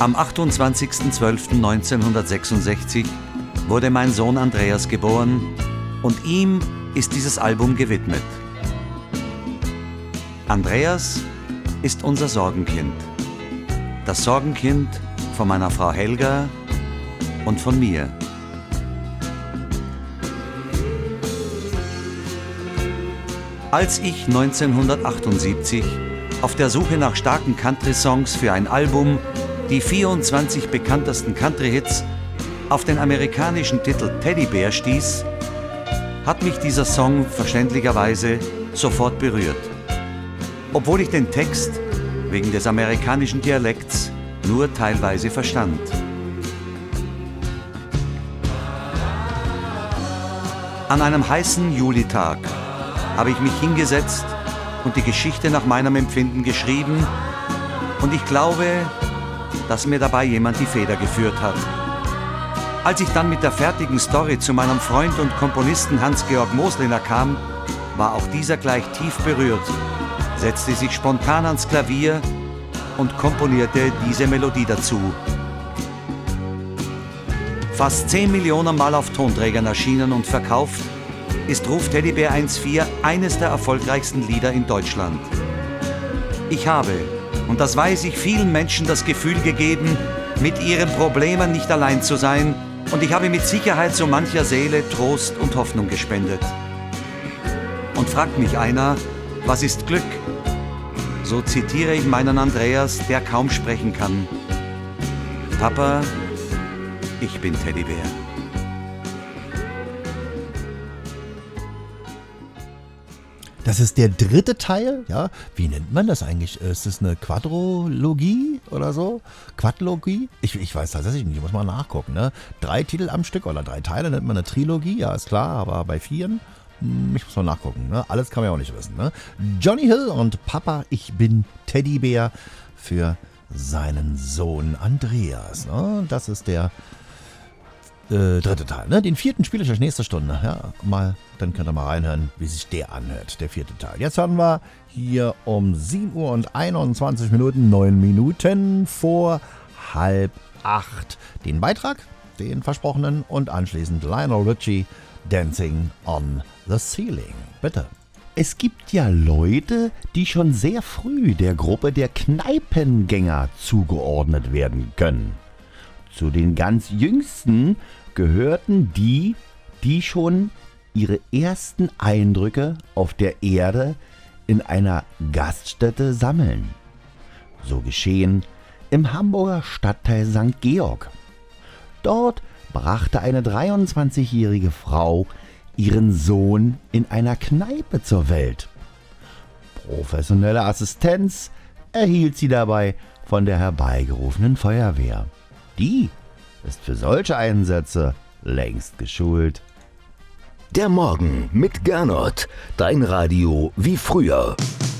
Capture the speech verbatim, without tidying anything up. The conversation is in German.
Am achtundzwanzigsten zwölften neunzehnhundertsechsundsechzig wurde mein Sohn Andreas geboren und ihm ist dieses Album gewidmet. Andreas ist unser Sorgenkind. Das Sorgenkind von meiner Frau Helga und von mir. Als ich neunzehnhundertachtundsiebzig auf der Suche nach starken Country-Songs für ein Album die vierundzwanzig bekanntesten Country-Hits auf den amerikanischen Titel Teddy Bear stieß, hat mich dieser Song verständlicherweise sofort berührt. Obwohl ich den Text wegen des amerikanischen Dialekts nur teilweise verstand. An einem heißen Julitag habe ich mich hingesetzt und die Geschichte nach meinem Empfinden geschrieben und ich glaube, dass mir dabei jemand die Feder geführt hat. Als ich dann mit der fertigen Story zu meinem Freund und Komponisten Hans-Georg Mosliner kam, war auch dieser gleich tief berührt, setzte sich spontan ans Klavier und komponierte diese Melodie dazu. Fast zehn Millionen Mal auf Tonträgern erschienen und verkauft, ist Ruf Teddybär eins vier eines der erfolgreichsten Lieder in Deutschland. Ich habe, und das weiß ich, vielen Menschen das Gefühl gegeben, mit ihren Problemen nicht allein zu sein, und ich habe mit Sicherheit so mancher Seele Trost und Hoffnung gespendet. Und fragt mich einer, was ist Glück? So zitiere ich meinen Andreas, der kaum sprechen kann. Papa, ich bin Teddybär. Das ist der dritte Teil, ja. Wie nennt man das eigentlich? Ist das eine Quadrologie oder so? Quadlogie? Ich, ich weiß tatsächlich nicht, ich muss mal nachgucken, ne? Drei Titel am Stück oder drei Teile nennt man eine Trilogie, ja, ist klar, aber bei vieren, hm, ich muss mal nachgucken, ne? Alles kann man ja auch nicht wissen, ne? Johnny Hill und Papa, ich bin Teddybär für seinen Sohn Andreas, ne? Das ist der Äh, dritte Teil, ne? Den vierten spiele ich euch nächste Stunde. Ja, mal, dann könnt ihr mal reinhören, wie sich der anhört, der vierte Teil. Jetzt hören wir hier um sieben Uhr und einundzwanzig Minuten, neun Minuten vor halb acht den Beitrag, den versprochenen, und anschließend Lionel Richie, Dancing on the Ceiling. Bitte. Es gibt ja Leute, die schon sehr früh der Gruppe der Kneipengänger zugeordnet werden können. Zu den ganz Jüngsten gehörten die, die schon ihre ersten Eindrücke auf der Erde in einer Gaststätte sammeln. So geschehen im Hamburger Stadtteil Sankt Georg. Dort brachte eine dreiundzwanzigjährige Frau ihren Sohn in einer Kneipe zur Welt. Professionelle Assistenz erhielt sie dabei von der herbeigerufenen Feuerwehr. Die ist für solche Einsätze längst geschult. Der Morgen mit Gernot, dein Radio wie früher.